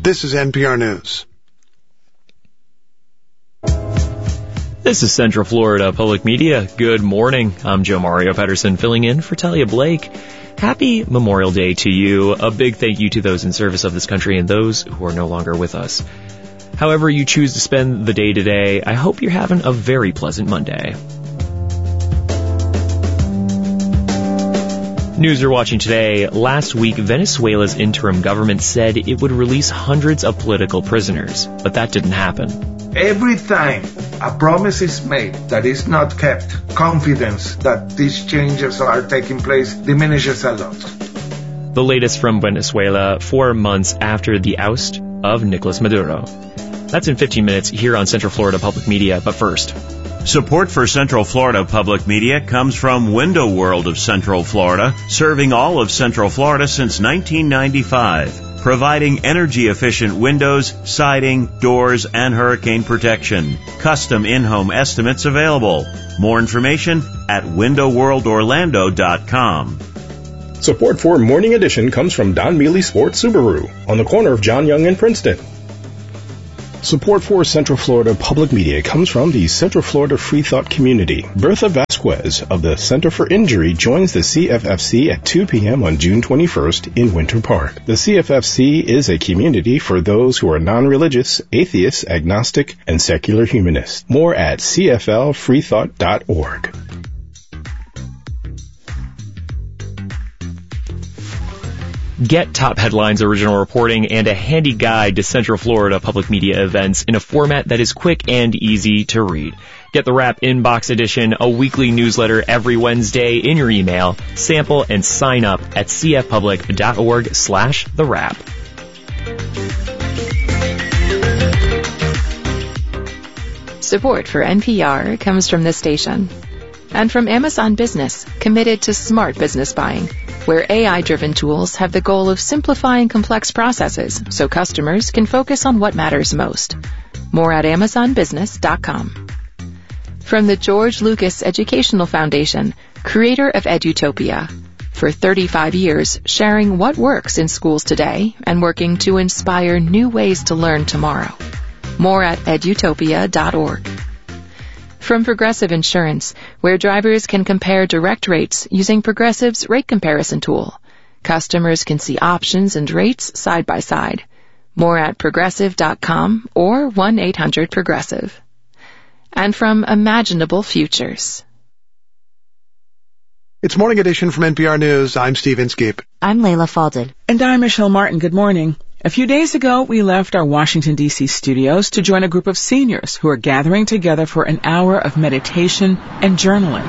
This is NPR News. This is Central Florida Public Media. Good morning. I'm Joe Mario Pedersen filling in for Talia Blake. Happy Memorial Day to you. A big thank you to those in service of this country and those who are no longer with us. However you choose to spend the day today, I hope you're having a very pleasant Monday. News you're watching today. Last week, Venezuela's interim government said it would release hundreds of political prisoners, but that didn't happen. Every time a promise is made that is not kept, confidence that these changes are taking place diminishes a lot. The latest from Venezuela 4 months after the oust of Nicolas Maduro. That's in 15 minutes here on Central Florida Public Media, but first. Support for Central Florida Public Media comes from Window World of Central Florida, serving all of Central Florida since 1995, providing energy-efficient windows, siding, doors, and hurricane protection. Custom in-home estimates available. More information at windowworldorlando.com. Support for Morning Edition comes from Don Mealy Sports Subaru on the corner of John Young and Princeton. Support for Central Florida Public Media comes from the Central Florida Free Thought community. Bertha Vasquez of the Center for Injury joins the CFFC at 2 p.m. on June 21st in Winter Park. The CFFC is a community for those who are non-religious, atheists, agnostic, and secular humanists. More at cflfreethought.org. Get Top Headlines original reporting and a handy guide to Central Florida Public Media events in a format that is quick and easy to read. Get the Wrap Inbox Edition, a weekly newsletter every Wednesday in your email. Sample and sign up at cfpublic.org/The Wrap. Support for NPR comes from this station and from Amazon Business, committed to smart business buying, where AI-driven tools have the goal of simplifying complex processes so customers can focus on what matters most. More at amazonbusiness.com. From the George Lucas Educational Foundation, creator of Edutopia. For 35 years, sharing what works in schools today and working to inspire new ways to learn tomorrow. More at edutopia.org. From Progressive Insurance, where drivers can compare direct rates using Progressive's rate comparison tool. Customers can see options and rates side by side. More at progressive.com or 1-800-PROGRESSIVE. And from Imaginable Futures. It's Morning Edition from NPR News. I'm Steve Inskeep. I'm Layla Falded. And I'm Michelle Martin. Good morning. A few days ago, we left our Washington, D.C. studios to join a group of seniors who are gathering together for an hour of meditation and journaling.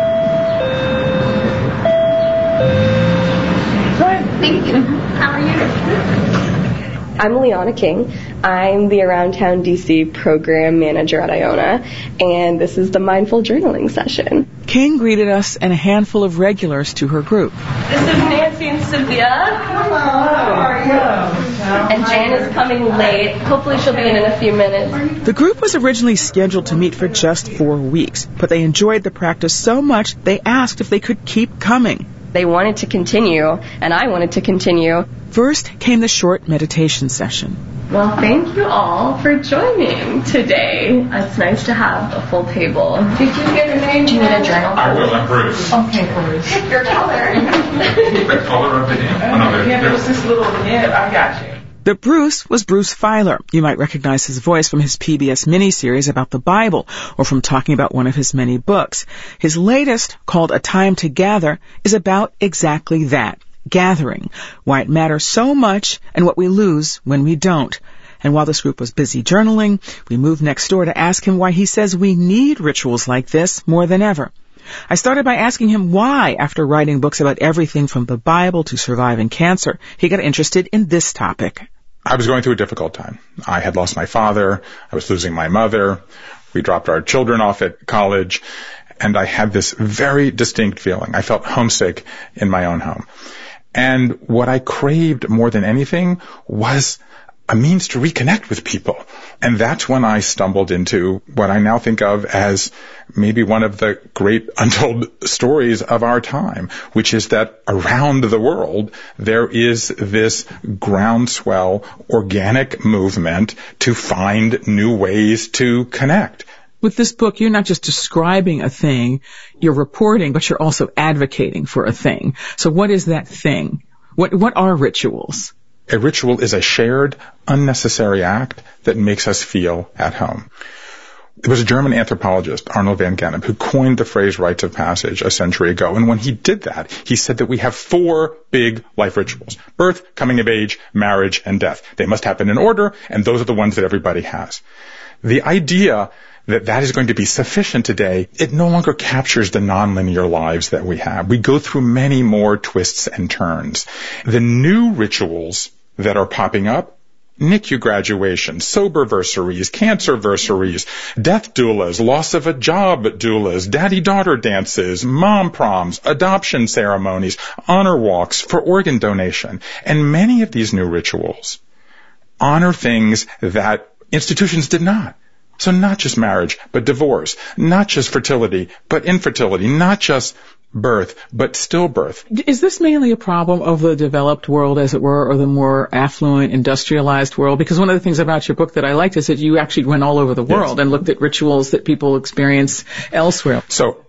Thank you. How are you? I'm Leona King. I'm the Around Town DC program manager at Iona, and this is the mindful journaling session. King greeted us and a handful of regulars to her group. This is Nancy and Cynthia. Hello. How are you? And Jan is coming late. Hopefully she'll be in a few minutes. The group was originally scheduled to meet for just 4 weeks, but they enjoyed the practice so much they asked if they could keep coming. They wanted to continue, and I wanted to continue. First came the short meditation session. Well, thank you all for joining today. It's nice to have a full table. Did you get a name? Do you need a journal? I will. I'm Bruce. Okay, Bruce. Pick your color. The color of the name? Yeah, there was this little nib. I got you. The Bruce was Bruce Feiler. You might recognize his voice from his PBS miniseries about the Bible or from talking about one of his many books. His latest, called A Time to Gather, is about exactly that, gathering, why it matters so much and what we lose when we don't. And while this group was busy journaling, we moved next door to ask him why he says we need rituals like this more than ever. I started by asking him why, after writing books about everything from the Bible to surviving cancer, he got interested in this topic. I was going through a difficult time. I had lost my father. I was losing my mother. We dropped our children off at college. And I had this very distinct feeling. I felt homesick in my own home. And what I craved more than anything was a means to reconnect with people. And that's when I stumbled into what I now think of as maybe one of the great untold stories of our time, which is that around the world, there is this groundswell organic movement to find new ways to connect. With this book, you're not just describing a thing, you're reporting, but you're also advocating for a thing. So what is that thing? What are rituals? A ritual is a shared, unnecessary act that makes us feel at home. There was a German anthropologist, Arnold van Gennep, who coined the phrase rites of passage a century ago. And when he did that, he said that we have 4 big life rituals: birth, coming of age, marriage, and death. They must happen in order, and those are the ones that everybody has. The idea that is going to be sufficient today, it no longer captures the nonlinear lives that we have. We go through many more twists and turns. The new rituals that are popping up: NICU graduations, soberversaries, cancerversaries, death doulas, loss of a job doulas, daddy-daughter dances, mom proms, adoption ceremonies, honor walks for organ donation. And many of these new rituals honor things that institutions did not. So not just marriage, but divorce, not just fertility, but infertility, not just birth, but stillbirth. Is this mainly a problem of the developed world, as it were, or the more affluent, industrialized world? Because one of the things about your book that I liked is that you actually went all over the world and looked at rituals that people experience elsewhere. So